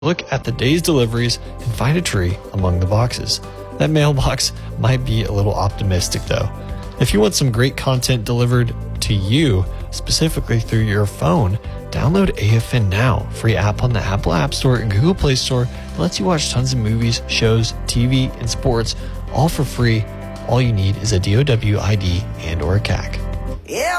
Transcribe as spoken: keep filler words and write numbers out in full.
Look at the day's deliveries and find a tree among the boxes. That mailbox might be a little optimistic though. If you want some great content delivered to you, specifically through your phone, download A F N Now, free app on the Apple App Store and Google Play Store that lets you watch tons of movies, shows, T V, and sports, all for free. All you need is a D O W I D and or a C A C. Yeah.